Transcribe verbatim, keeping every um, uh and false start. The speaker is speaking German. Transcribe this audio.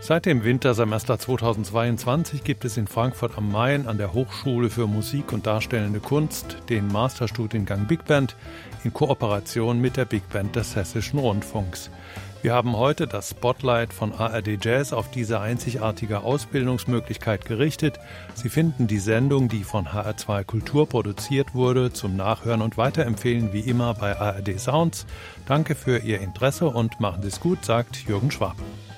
Seit dem Wintersemester zweitausendzweiundzwanzig gibt es in Frankfurt am Main an der Hochschule für Musik und Darstellende Kunst den Masterstudiengang Big Band in Kooperation mit der Big Band des Hessischen Rundfunks. Wir haben heute das Spotlight von A R D Jazz auf diese einzigartige Ausbildungsmöglichkeit gerichtet. Sie finden die Sendung, die von H R zwei Kultur produziert wurde, zum Nachhören und Weiterempfehlen wie immer bei A R D Sounds. Danke für Ihr Interesse und machen Sie es gut, sagt Jürgen Schwab.